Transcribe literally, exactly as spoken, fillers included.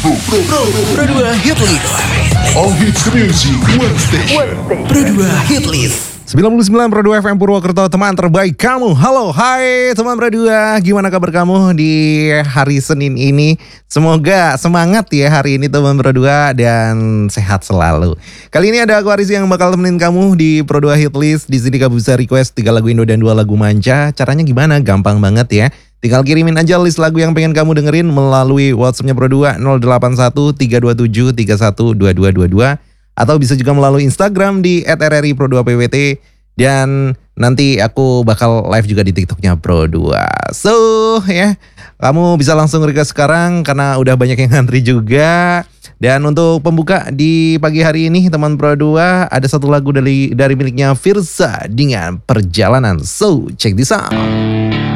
Pro, Pro, Pro, Pro dua Hit List. All hits the music, one station. Pro dua Hit List. sembilan puluh sembilan Pro dua F M Purwokerto, teman terbaik kamu. Halo, hai teman Pro dua. Gimana kabar kamu di hari Senin ini? Semoga semangat ya hari ini teman Pro dua dan sehat selalu. Kali ini ada aku Aris yang bakal temenin kamu di Pro dua Hit List. Di sini kamu bisa request tiga lagu Indo dan dua lagu manca. Caranya gimana? Gampang banget ya. Tinggal kirimin aja list lagu yang pengen kamu dengerin melalui WhatsApp-nya Pro dua nol delapan satu tiga dua tujuh tiga satu dua dua dua dua atau bisa juga melalui Instagram di et r r i pro dua p w t dan nanti aku bakal live juga di TikToknya Pro dua. So ya, kamu bisa langsung request sekarang karena udah banyak yang ngantri juga. Dan untuk pembuka di pagi hari ini teman Pro dua ada satu lagu dari dari miliknya Firza dengan Perjalanan. So check this out.